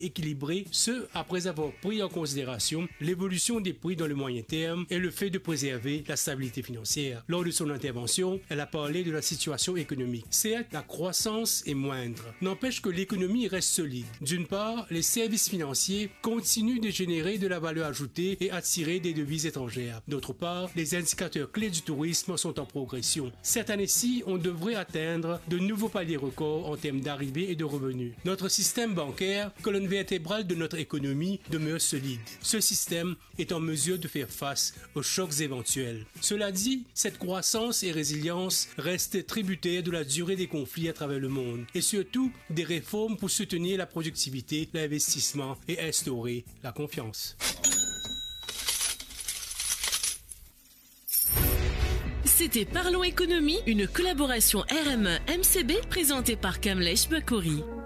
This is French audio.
équilibrée, ce après avoir pris en considération l'évolution des prix dans le moyen terme et le fait de préserver la stabilité financière. Lors de son intervention, elle a parlé de la situation économique. Certes, la croissance est moindre, n'empêche que l'économie reste solide. D'une part, les services financiers continuent de générer de la valeur ajoutée et attirer des devises étrangères. D'autre part, les indicateurs clés du tourisme sont en progression. Cette année-ci, on devrait atteindre de nouveaux paliers records en termes d'arrivées et de revenus. Notre système bancaire, colonne vertébrale de notre économie, demeure solide. Ce système est en mesure de faire face aux chocs éventuels. Cela dit, cette croissance et résilience restent tributaires de la durée des conflits à travers le monde et surtout des réformes pour soutenir la productivité, l'investissement et instaurer la confiance. C'était Parlons Économie, une collaboration RME-MCB présentée par Kamlesh Bakouri.